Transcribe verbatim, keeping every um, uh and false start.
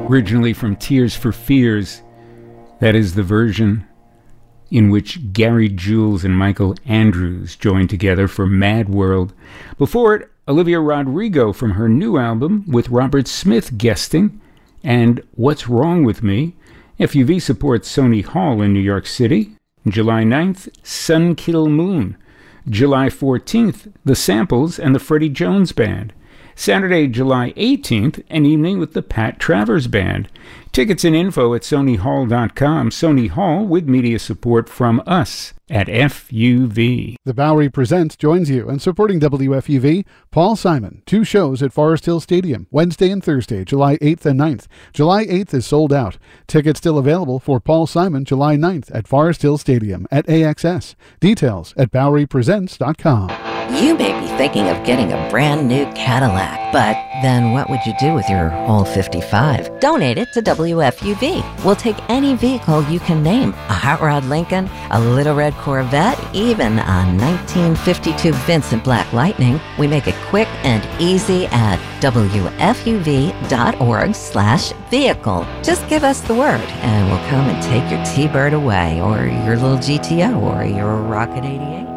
originally from Tears for Fears. That is the version in which Gary Jules and Michael Andrews joined together for Mad World. Before it, Olivia Rodrigo from her new album with Robert Smith guesting, and What's Wrong With Me. F U V supports Sony Hall in New York City. July ninth, Sun Kill Moon. July fourteenth, The Samples and the Freddie Jones Band. Saturday, July eighteenth, an evening with the Pat Travers Band. Tickets and info at sony hall dot com. Sony Hall with media support from us at F U V. The Bowery Presents joins you, and supporting W F U V, Paul Simon. Two shows at Forest Hill Stadium, Wednesday and Thursday, July eighth and ninth. July eighth is sold out. Tickets still available for Paul Simon July ninth at Forest Hill Stadium at A X S. Details at bowery presents dot com. You may be thinking of getting a brand new Cadillac, but then what would you do with your old fifty-five? Donate it to W F U V. We'll take any vehicle you can name. A hot rod Lincoln, a little red Corvette, even a nineteen fifty-two Vincent Black Lightning. We make it quick and easy at W F U V dot org slash vehicle. Just give us the word and we'll come and take your T-Bird away, or your little G T O, or your Rocket eighty-eight.